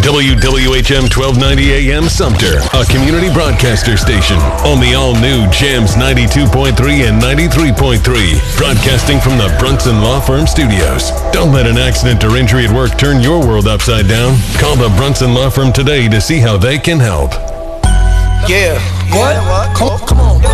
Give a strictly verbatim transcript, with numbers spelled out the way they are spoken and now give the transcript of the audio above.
W W H M twelve ninety A M Sumter, a community broadcaster station on the all-new Jams ninety-two point three and ninety-three point three, broadcasting from the Brunson Law Firm studios. Don't let an accident or injury at work turn your world upside down. Call the Brunson Law Firm today to see how they can help. Yeah. What? Come, come on.